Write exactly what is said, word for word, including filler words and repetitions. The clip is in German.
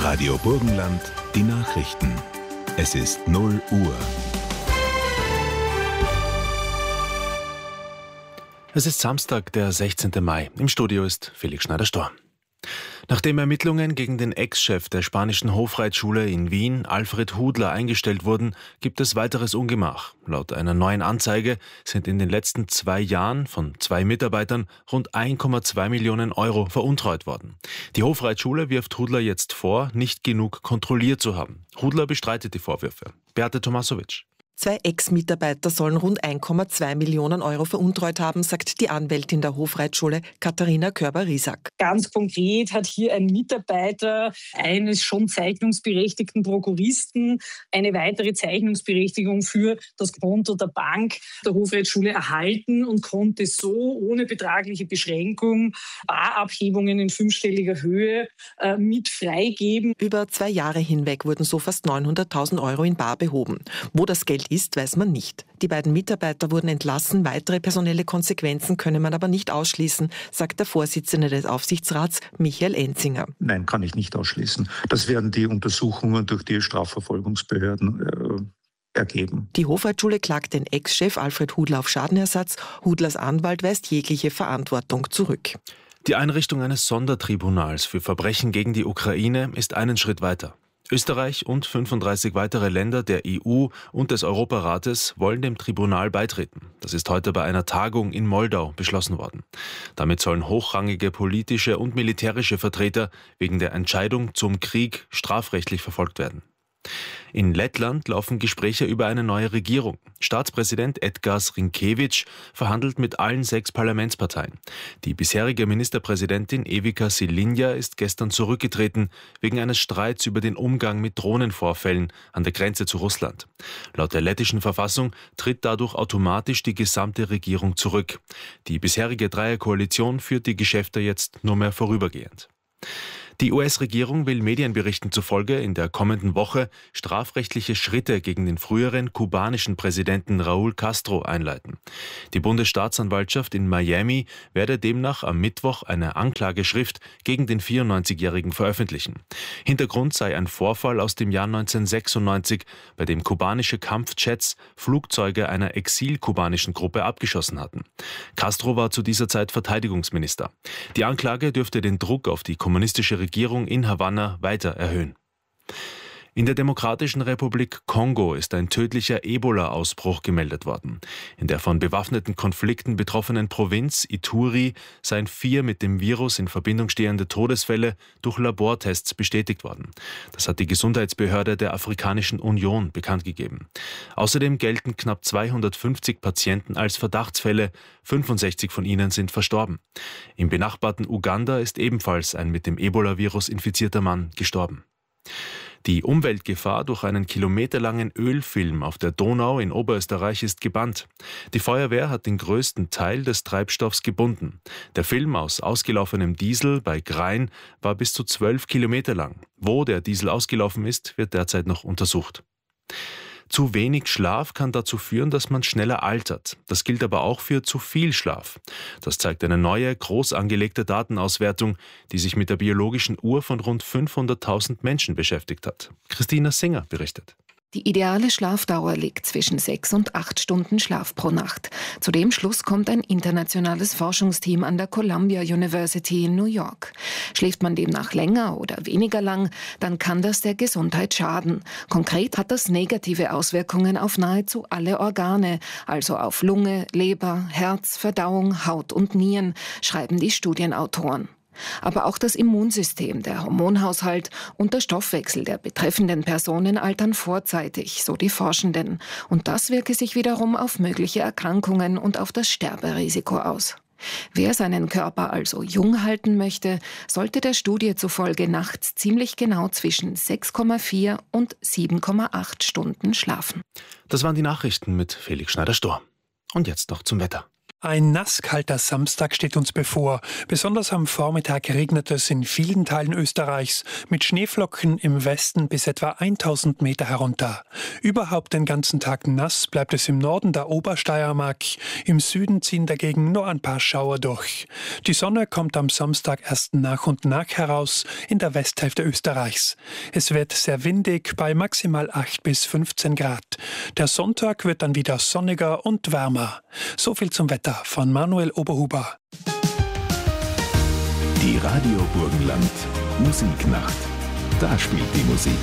Radio Burgenland, die Nachrichten. Es ist null Uhr. Es ist Samstag, der sechzehnten Mai. Im Studio ist Felix Schneider-Storr. Nachdem Ermittlungen gegen den Ex-Chef der spanischen Hofreitschule in Wien, Alfred Hudler, eingestellt wurden, gibt es weiteres Ungemach. Laut einer neuen Anzeige sind in den letzten zwei Jahren von zwei Mitarbeitern rund ein Komma zwei Millionen Euro veruntreut worden. Die Hofreitschule wirft Hudler jetzt vor, nicht genug kontrolliert zu haben. Hudler bestreitet die Vorwürfe. Beate Tomasowitsch. Zwei Ex-Mitarbeiter sollen rund ein Komma zwei Millionen Euro veruntreut haben, sagt die Anwältin der Hofreitschule Katharina Körber-Riesack. Ganz konkret hat hier ein Mitarbeiter eines schon zeichnungsberechtigten Prokuristen eine weitere Zeichnungsberechtigung für das Konto der Bank der Hofreitschule erhalten und konnte so ohne betragliche Beschränkung Barabhebungen in fünfstelliger Höhe äh, mit freigeben. Über zwei Jahre hinweg wurden so fast neunhunderttausend Euro in bar behoben. Wo das Geld ist, weiß man nicht. Die beiden Mitarbeiter wurden entlassen, weitere personelle Konsequenzen könne man aber nicht ausschließen, sagt der Vorsitzende des Aufsichtsrats Michael Enzinger. Nein, kann ich nicht ausschließen. Das werden die Untersuchungen durch die Strafverfolgungsbehörden äh, ergeben. Die Hofreitschule klagt den Ex-Chef Alfred Hudler auf Schadenersatz. Hudlers Anwalt weist jegliche Verantwortung zurück. Die Einrichtung eines Sondertribunals für Verbrechen gegen die Ukraine ist einen Schritt weiter. Österreich und fünfunddreißig weitere Länder der E U und des Europarates wollen dem Tribunal beitreten. Das ist heute bei einer Tagung in Moldau beschlossen worden. Damit sollen hochrangige politische und militärische Vertreter wegen der Entscheidung zum Krieg strafrechtlich verfolgt werden. In Lettland laufen Gespräche über eine neue Regierung. Staatspräsident Edgars Rinkēvičs verhandelt mit allen sechs Parlamentsparteien. Die bisherige Ministerpräsidentin Evika Šilinja ist gestern zurückgetreten wegen eines Streits über den Umgang mit Drohnenvorfällen an der Grenze zu Russland. Laut der lettischen Verfassung tritt dadurch automatisch die gesamte Regierung zurück. Die bisherige Dreierkoalition führt die Geschäfte jetzt nur mehr vorübergehend. Die U S-Regierung will Medienberichten zufolge in der kommenden Woche strafrechtliche Schritte gegen den früheren kubanischen Präsidenten Raúl Castro einleiten. Die Bundesstaatsanwaltschaft in Miami werde demnach am Mittwoch eine Anklageschrift gegen den vierundneunzigjährigen veröffentlichen. Hintergrund sei ein Vorfall aus dem Jahr neunzehnhundertsechsundneunzig, bei dem kubanische Kampfjets Flugzeuge einer exil-kubanischen Gruppe abgeschossen hatten. Castro war zu dieser Zeit Verteidigungsminister. Die Anklage dürfte den Druck auf die kommunistische Regierung Regierung in Havanna weiter erhöhen. In der Demokratischen Republik Kongo ist ein tödlicher Ebola-Ausbruch gemeldet worden. In der von bewaffneten Konflikten betroffenen Provinz Ituri seien vier mit dem Virus in Verbindung stehende Todesfälle durch Labortests bestätigt worden. Das hat die Gesundheitsbehörde der Afrikanischen Union bekannt gegeben. Außerdem gelten knapp zweihundertfünfzig Patienten als Verdachtsfälle, fünfundsechzig von ihnen sind verstorben. Im benachbarten Uganda ist ebenfalls ein mit dem Ebola-Virus infizierter Mann gestorben. Die Umweltgefahr durch einen kilometerlangen Ölfilm auf der Donau in Oberösterreich ist gebannt. Die Feuerwehr hat den größten Teil des Treibstoffs gebunden. Der Film aus ausgelaufenem Diesel bei Grein war bis zu zwölf Kilometer lang. Wo der Diesel ausgelaufen ist, wird derzeit noch untersucht. Zu wenig Schlaf kann dazu führen, dass man schneller altert. Das gilt aber auch für zu viel Schlaf. Das zeigt eine neue, groß angelegte Datenauswertung, die sich mit der biologischen Uhr von rund fünfhunderttausend Menschen beschäftigt hat. Christina Singer berichtet. Die ideale Schlafdauer liegt zwischen sechs und acht Stunden Schlaf pro Nacht. Zu dem Schluss kommt ein internationales Forschungsteam an der Columbia University in New York. Schläft man demnach länger oder weniger lang, dann kann das der Gesundheit schaden. Konkret hat das negative Auswirkungen auf nahezu alle Organe, also auf Lunge, Leber, Herz, Verdauung, Haut und Nieren, schreiben die Studienautoren. Aber auch das Immunsystem, der Hormonhaushalt und der Stoffwechsel der betreffenden Personen altern vorzeitig, so die Forschenden. Und das wirke sich wiederum auf mögliche Erkrankungen und auf das Sterberisiko aus. Wer seinen Körper also jung halten möchte, sollte der Studie zufolge nachts ziemlich genau zwischen sechs Komma vier und sieben Komma acht Stunden schlafen. Das waren die Nachrichten mit Felix Schneider-Storr. Und jetzt noch zum Wetter. Ein nasskalter Samstag steht uns bevor. Besonders am Vormittag regnet es in vielen Teilen Österreichs, mit Schneeflocken im Westen bis etwa tausend Meter herunter. Überhaupt den ganzen Tag nass bleibt es im Norden der Obersteiermark. Im Süden ziehen dagegen nur ein paar Schauer durch. Die Sonne kommt am Samstag erst nach und nach heraus in der Westhälfte Österreichs. Es wird sehr windig bei maximal acht bis fünfzehn Grad. Der Sonntag wird dann wieder sonniger und wärmer. So viel zum Wetter von Manuel Oberhuber. Die Radio Burgenland Musiknacht. Da spielt die Musik.